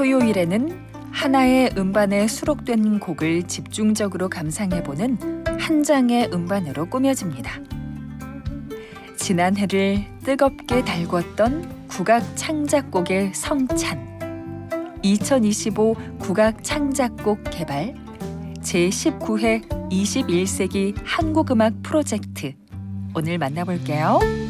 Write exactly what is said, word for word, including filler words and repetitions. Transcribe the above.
토요일에는 하나의 음반에 수록된 곡을 집중적으로 감상해보는 한 장의 음반으로 꾸며집니다. 지난해를 뜨겁게 달궜던 국악 창작곡의 성찬, 이천이십오 국악 창작곡 개발 제십구 회 이십일 세기 한국음악 프로젝트, 오늘 만나볼게요.